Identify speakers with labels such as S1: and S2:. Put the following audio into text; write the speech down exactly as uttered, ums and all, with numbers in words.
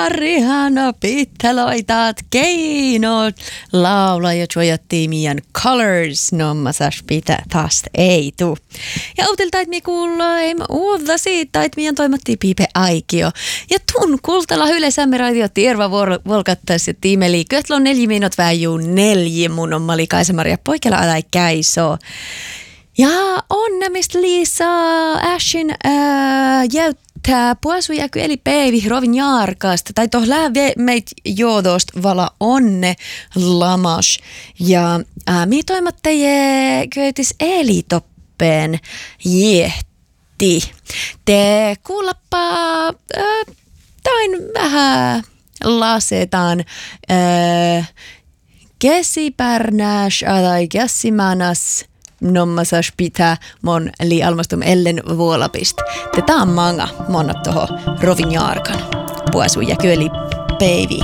S1: Marihana pittaloitat keinot. Laula ja juojattiin meidän Colors. No mä saas pitää taas ei tuu. Ja uutelta, että me kuullaim uutta siitä, että meidän toimattiin Piipe Aikio. Ja tun kultalla yleensä radio tierva volkattais ja tiimeli. Kötlon neljä minut väijuu neljä mun on mali Kaisa-Maria Poikela alai käisoo. Ja onnemmista Liisa Ashin ää, jäyttää puasujaky eli Päivi Rovin Jaarkasta. Tai toh lähe meit joodost vala onne lamas. Ja ää, mi toimattaje köytis elitoppeen jehti. Te kuulappa ää, tain vähän lasetaan ää, käsipärnäs tai käsimanas. Nommasas pitää mon li almastum ellen vuolapist. Tätä on manga monna toho Rovin Jaarkan puasu ja kyöli Päivi